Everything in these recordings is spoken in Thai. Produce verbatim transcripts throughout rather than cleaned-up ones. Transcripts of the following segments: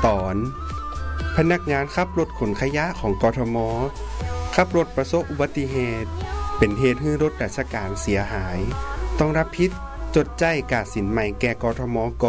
ตอนพนักงานขับรถขนขยะของกทม.ขับรถประสบอุบัติเหตุเป็นเหตุให้รถราชการเสียหายต้องรับผิดจดจ่ายค่าสินใหม่แก่กทม.ก.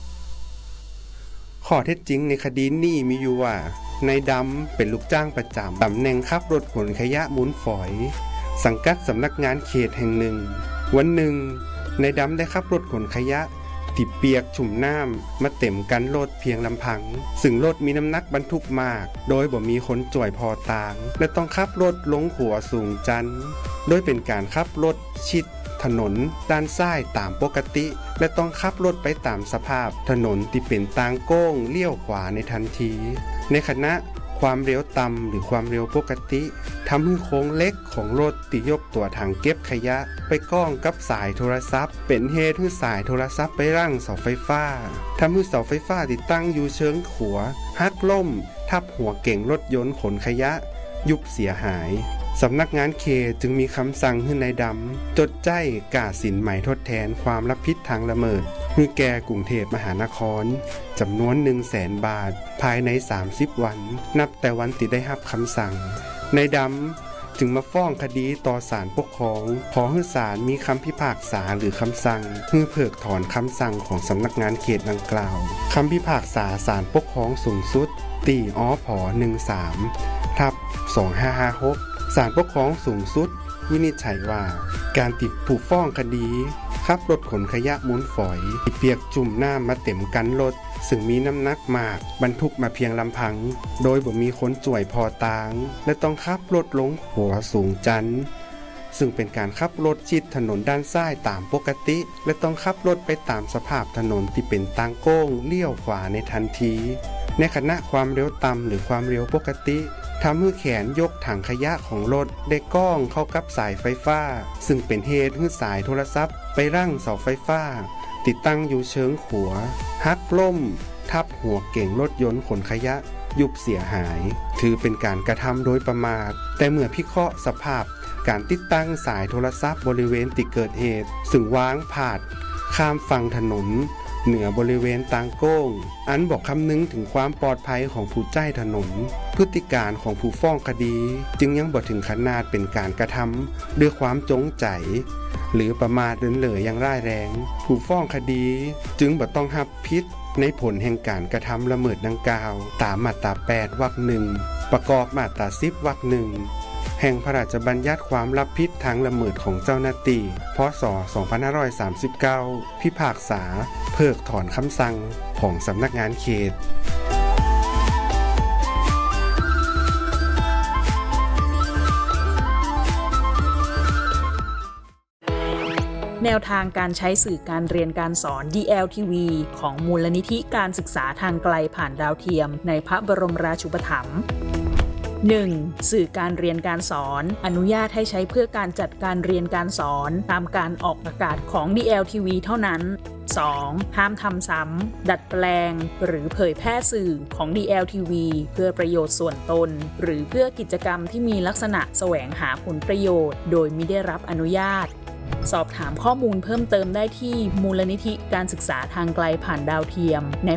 ข้อเท็จจริงในคดีนี้มีอยู่ว่านายดำเป็นลูกจ้างประจำตำแหน่งขับรถขนขยะมูลฝอยสังกัดสำนักงานเขตแห่งหนึ่งวันหนึ่งนายดำได้ขับรถขนขยะที่เปียกชุ่มน้ำมาเต็มกันรถเพียงลำพังซึ่งรถมีน้ำหนักบรรทุกมากโดยบ่มีคนจ่วยพอตางและต้องขับรถลงขัวสูงจันทร์โดยเป็นการขับรถชิดถนนด้านซ้ายตามปกติและต้องขับรถไปตามสภาพถนนที่เป็นทางโก้งเลี้ยวขวาในทันทีในขณะความเร็วต่ำหรือความเร็วปกติทำให้โค้งเล็กของรถที่ยกตัวถังเก็บขยะไปก้องกับสายโทรศัพท์เป็นเหตุให้สายโทรศัพท์ไปรั่งเสาไฟฟ้าทำให้เสาไฟฟ้าที่ตั้งอยู่เชิงขัวหักล่มทับหัวเก่งรถยนต์ขนขยะยุบเสียหายสำนักงานเขตจึงมีคำสั่งให้นายดำจดจ่ายค่าสินใหม่ทดแทนความรับผิดทางละเมิดให้แก่กรุงเทพมหานครจำนวน หนึ่งแสน บาทภายในสามสิบวันนับแต่วันที่ได้รับคำสั่งนายดำจึงมาฟ้องคดีต่อศาลปกครองขอให้ศาลมีคำพิพากษาหรือคำสั่งให้เพิกถอนคำสั่งของสำนักงานเขตดังกล่าวคำพิพากษาศาลปกครองสูงสุดตีอผหนึ่งสามทับสองห้าห้าหกศาลปกครองสูงสุดวินิจฉัยว่าการติดผู้ฟ้องคดีขับรถขนขยะมูลฝอยที่เปียกจุ่มน้ำมาเต็มกันรถซึ่งมีน้ำหนักมากบรรทุกมาเพียงลำพังโดยบ่มีคนจ่วยพอตางและต้องขับรถลงหัวสูงจันทร์ซึ่งเป็นการขับรถชิดถนนด้านซ้ายตามปกติและต้องขับรถไปตามสภาพถนนที่เป็นทางโก้งเลี้ยวขวาในทันทีในขณะความเร็วต่ำหรือความเร็วปกติทำให้แขนยกถังขยะของรถได้ก้องเข้ากับสายไฟฟ้าซึ่งเป็นเหตุให้สายโทรศัพท์ไปรั่งเสาไฟฟ้าติดตั้งอยู่เชิงขัวหักล่มทับหัวเก่งรถยนต์ขนขยะยุบเสียหายถือเป็นการกระทำโดยประมาทแต่เมื่อพิเคราะห์สภาพการติดตั้งสายโทรศัพท์บริเวณที่เกิดเหตุซึ่งวางพาดข้ามฝั่งถนนเหนือบริเวณทางโก้งอันบอกคำนึงถึงความปลอดภัยของผู้ใช้ถนนพฤติการของผู้ฟ้องคดีจึงยังบ่ถึงขนาดเป็นการกระทำด้วยความจงใจหรือประมาทเลินเล่ออย่างร้ายแรงผู้ฟ้องคดีจึงบ่ต้องรับผิดในผลแห่งการกระทำละเมิดดังกล่าวตามมาตราแปดวรรคหนึ่งประกอบมาตราสิบวรรคหนึ่งแห่งพระราชบัญญัติความรับผิดทางละเมิดของเจ้าหน้าที่พ.ศ. สองพันห้าร้อยสามสิบเก้าพิพากษาเพิกถอนคำสั่งของสำนักงานเขตแนวทางการใช้สื่อการเรียนการสอน ดี แอล ที วี ของมูลนิธิการศึกษาทางไกลผ่านดาวเทียมในพระบรมราชูปถัมภ์หนึ่ง. สื่อการเรียนการสอนอนุญาตให้ใช้เพื่อการจัดการเรียนการสอนตามการออกอากาศของ ดี แอล ที วี เท่านั้น สอง. ห้ามทำซ้ำดัดแปลงหรือเผยแพร่สื่อของ ดี แอล ที วี เพื่อประโยชน์ส่วนตนหรือเพื่อกิจกรรมที่มีลักษณะแสวงหาผลประโยชน์โดยมิได้รับอนุญาตสอบถามข้อมูลเพิ่มเติมได้ที่มูลนิธิการศึกษาทางไกลผ่านดาวเทียมใน